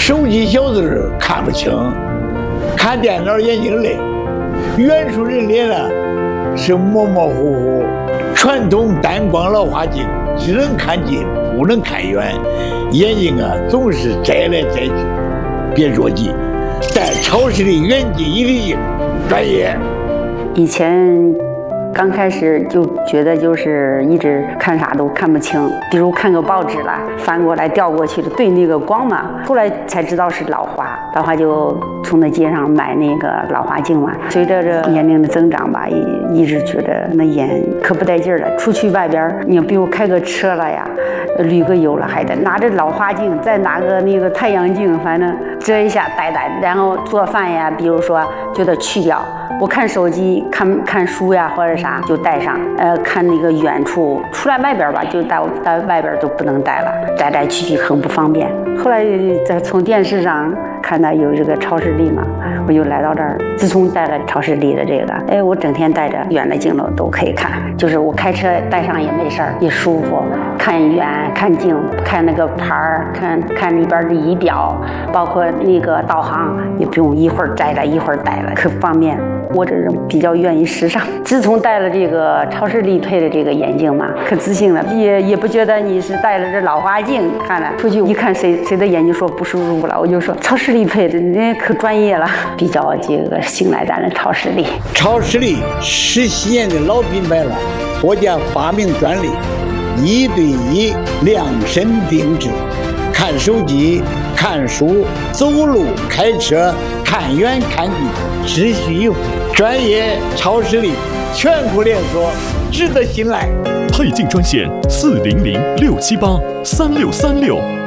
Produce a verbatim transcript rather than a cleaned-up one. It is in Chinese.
手机小字看不清，看电脑眼睛累，远处人脸呢是模模糊糊。传统单光老花镜只能看近，不能看远，眼睛啊总是摘来摘去，别着急，戴超视力远近一体镜，专业。 以前刚开始就觉得就是一直看啥都看不清，比如看个报纸了，翻过来调过去的，对那个光嘛。后来才知道是老花，老花就从那街上买那个老花镜嘛。随着这年龄的增长吧，也一直觉得那眼可不带劲儿了。出去外边，你比如开个车了呀，旅个游了，还得拿着老花镜，再拿个那个太阳镜，反正遮一下戴戴。然后做饭呀，比如说就得去掉。我看手机、看看书呀，或者啥就带上。呃，看那个远处出来外边吧，就带带外边就不能带了，带来去去很不方便。后来在从电视上看到有这个超视力嘛，我就来到这儿。自从带了超视力的这个，哎，我整天带着远的镜头都可以看，就是我开车带上也没事儿，也舒服。看远、看近、看那个牌儿，看看里边的仪表，包括那个导航，也不用一会儿摘了一会儿带了，可方便。我这人比较愿意时尚，自从戴了这个超视力配的这个眼镜嘛，可自信了，也也不觉得你是戴了这老花镜看了出去一看谁谁的眼睛说不舒服了，我就说超视力配的，人家可专业了，比较这个信赖咱的超视力。 超视力十七年的老品牌了，国家发明专利，一对一量身定制。看手机、看书、走路、开车，看远看近，只需一副专业超视力，全国连锁，值得信赖。 配镜专线四零零六七八三六三六。